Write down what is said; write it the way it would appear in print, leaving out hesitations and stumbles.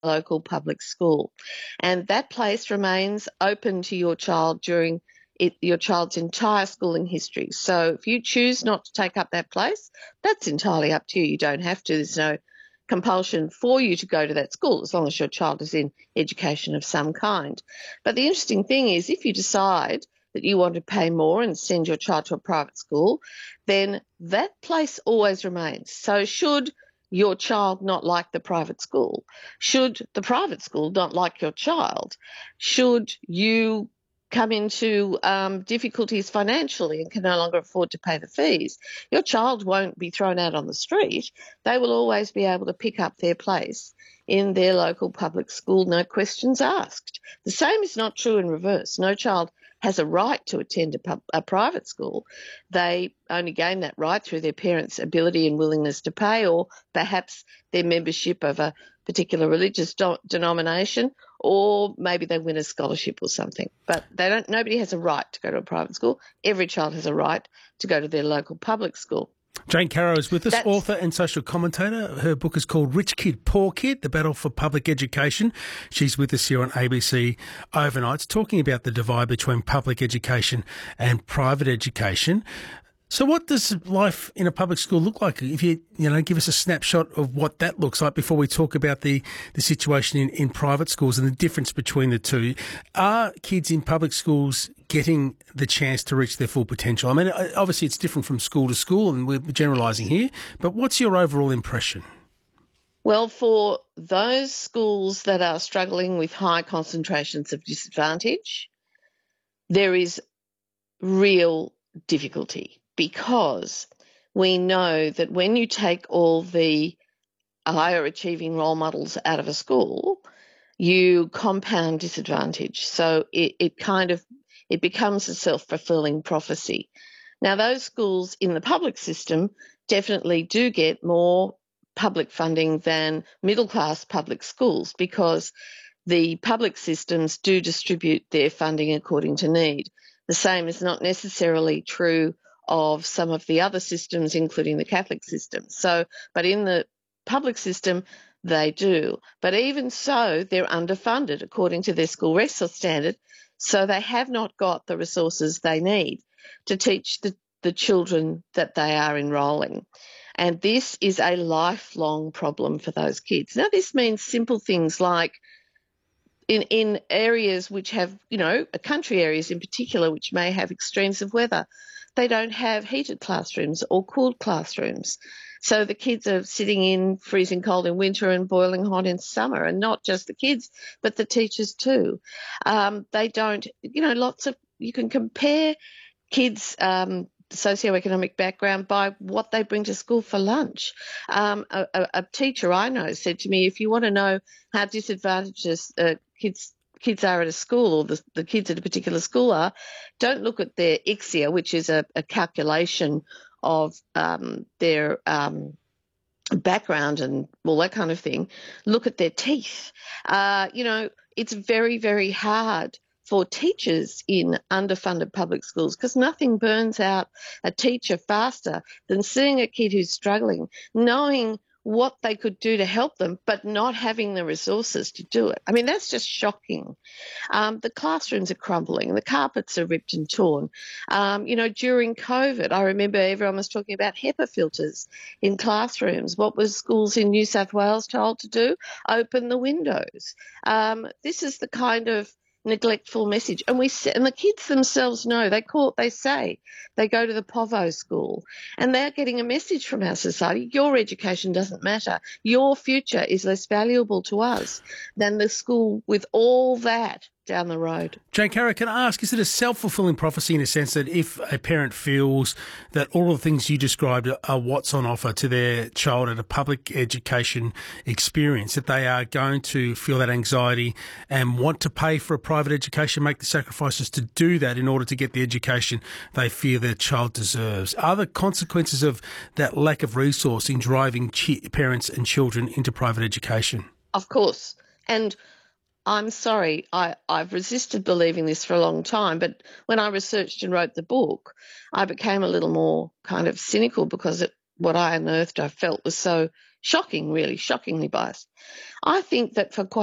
local public school. And that place remains open to your child during your child's entire schooling history. So if you choose not to take up that place, that's entirely up to you. You don't have to. There's no compulsion for you to go to that school as long as your child is in education of some kind. But the interesting thing is, if you decide that you want to pay more and send your child to a private school, then that place always remains. So should your child not like the private school, should the private school not like your child, should you come into difficulties financially and can no longer afford to pay the fees, your child won't be thrown out on the street. They will always be able to pick up their place in their local public school, no questions asked. The same is not true in reverse. No child has a right to attend a private school. They only gain that right through their parents' ability and willingness to pay, or perhaps their membership of a particular religious denomination, or maybe they win a scholarship or something. But nobody has a right to go to a private school. Every child has a right to go to their local public school. Jane Caro is with us, author and social commentator. Her book is called Rich Kid, Poor Kid, The Battle for Public Education. She's with us here on ABC Overnights, talking about the divide between public education and private education. So what does life in a public school look like? If you give us a snapshot of what that looks like before we talk about the situation in private schools and the difference between the two. Are kids in public schools getting the chance to reach their full potential? I mean, obviously it's different from school to school, and we're generalising here, but what's your overall impression? Well, for those schools that are struggling with high concentrations of disadvantage, there is real difficulty, because we know that when you take all the higher achieving role models out of a school, you compound disadvantage. So it becomes a self-fulfilling prophecy. Now, those schools in the public system definitely do get more public funding than middle-class public schools, because the public systems do distribute their funding according to need. The same is not necessarily true of some of the other systems, including the Catholic system. But in the public system, they do. But even so, they're underfunded according to their school resource standard, so they have not got the resources they need to teach the children that they are enrolling. And this is a lifelong problem for those kids. Now, this means simple things like in areas which have, country areas in particular, which may have extremes of weather, they don't have heated classrooms or cooled classrooms. So the kids are sitting in freezing cold in winter and boiling hot in summer, and not just the kids, but the teachers too. They don't, you can compare kids' socioeconomic background by what they bring to school for lunch. A teacher I know said to me, if you want to know how disadvantaged kids are at a school, or the kids at a particular school are, don't look at their ICSEA, which is a calculation of their background and all that kind of thing. Look at their teeth. It's very, very hard for teachers in underfunded public schools, because nothing burns out a teacher faster than seeing a kid who's struggling, knowing what they could do to help them, but not having the resources to do it. I mean, that's just shocking. The classrooms are crumbling. The carpets are ripped and torn. During COVID, I remember everyone was talking about HEPA filters in classrooms. What was schools in New South Wales told to do? Open the windows. This is the kind of neglectful message, and the kids themselves know. They go to the Povo school, and they're getting a message from our society: your education doesn't matter. Your future is less valuable to us than the school with all that down the road. Jane Caro, can I ask, is it a self-fulfilling prophecy in a sense that if a parent feels that all of the things you described are what's on offer to their child at a public education experience, that they are going to feel that anxiety and want to pay for a private education, make the sacrifices to do that in order to get the education they feel their child deserves? Are the consequences of that lack of resourcing driving parents and children into private education? Of course. And I'm sorry, I've resisted believing this for a long time, but when I researched and wrote the book, I became a little more kind of cynical, because what I unearthed I felt was so Shocking, really, shockingly biased. I think that for